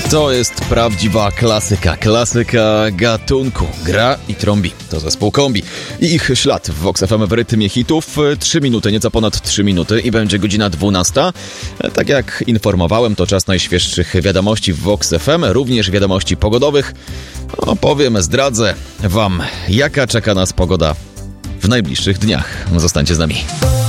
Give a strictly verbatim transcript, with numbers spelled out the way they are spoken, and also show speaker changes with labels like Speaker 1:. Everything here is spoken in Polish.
Speaker 1: To jest prawdziwa klasyka, klasyka gatunku. Gra i trąbi. To zespół Kombi. I ich ślad w Vox F M w rytmie hitów. trzy minuty, nieco ponad trzy minuty i będzie godzina dwunasta. Tak jak informowałem, to czas najświeższych wiadomości w Vox F M, również wiadomości pogodowych. Opowiem, zdradzę wam, jaka czeka nas pogoda w najbliższych dniach. Zostańcie z nami.